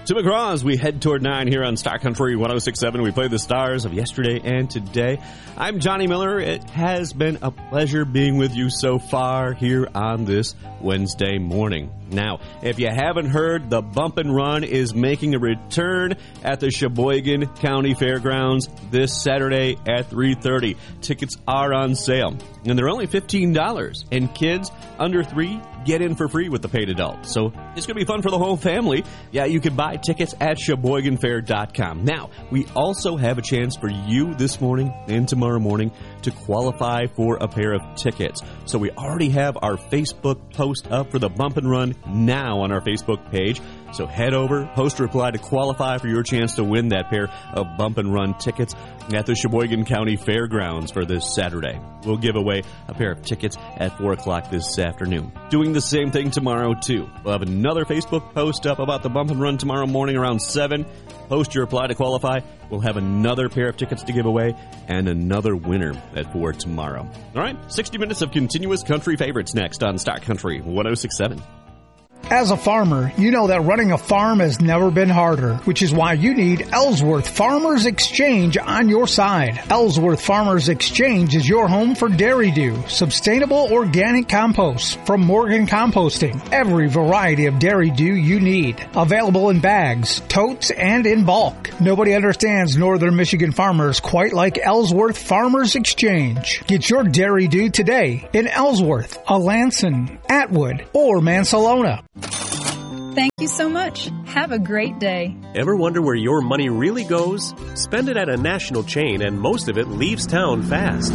To McGraw as we head toward 9 here on Star Country 106.7. We play the stars of yesterday and today. I'm Johnny Miller. It has been a pleasure being with you so far here on this Wednesday morning. Now, if you haven't heard, the Bump and Run is making a return at the Sheboygan County Fairgrounds this Saturday at 3:30. Tickets are on sale, and they're only $15, and kids under 3 get in for free with the paid adult. So it's going to be fun for the whole family. Yeah, you can buy tickets at SheboyganFair.com. Now, we also have a chance for you this morning and tomorrow morning to qualify for a pair of tickets. So we already have our Facebook post up for the Bump and Run now on our Facebook page. So head over, post a reply to qualify for your chance to win that pair of Bump and Run tickets at the Sheboygan County Fairgrounds for this Saturday. We'll give away a pair of tickets at 4 o'clock this afternoon. Doing the same thing tomorrow, too. We'll have another Facebook post up about the Bump and Run tomorrow morning around 7. Post your reply to qualify. We'll have another pair of tickets to give away and another winner at 4 tomorrow. All right, 60 minutes of continuous country favorites next on Star Country 106.7. As a farmer, you know that running a farm has never been harder, which is why you need Ellsworth Farmers Exchange on your side. Ellsworth Farmers Exchange is your home for Dairy Dew, sustainable organic compost from Morgan Composting. Every variety of Dairy Dew you need. Available in bags, totes, and in bulk. Nobody understands northern Michigan farmers quite like Ellsworth Farmers Exchange. Get your Dairy Dew today in Ellsworth, Alanson, Atwood, or Mansalona. Thank you so much. Have a great day. Ever wonder where your money really goes? Spend it at a national chain and most of it leaves town fast.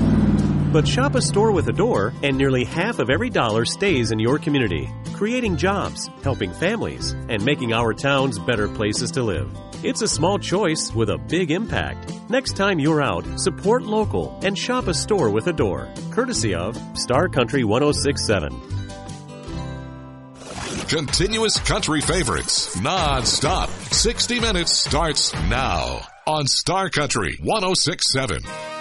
But shop a store with a door and nearly half of every dollar stays in your community, creating jobs, helping families, and making our towns better places to live. It's a small choice with a big impact. Next time you're out, support local and shop a store with a door, courtesy of Star Country 106.7. Continuous country favorites, non-stop. 60 Minutes starts now on Star Country 106.7.